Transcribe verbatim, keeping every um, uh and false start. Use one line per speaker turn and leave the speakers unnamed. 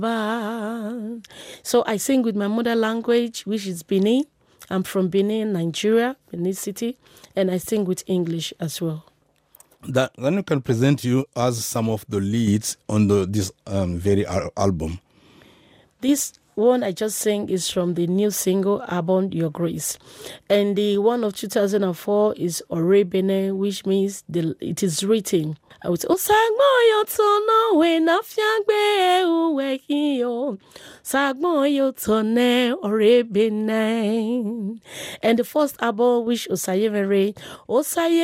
So I sing with my mother language, which is Benin. I'm from Benin, Nigeria, Benin City, and I sing with English as well.
That then you can present you as some of the leads on the, this um, very al- album.
This one I just sang is from the new single, Abon Your Grace. And the one of two thousand four is Ore Bene, which means the, it is written. I would say, Osagmo yo tono we na fiagbe uwe kiyo. Sagmo yo tone Ore Bene. And the first album, which Osaye Mere, Osaye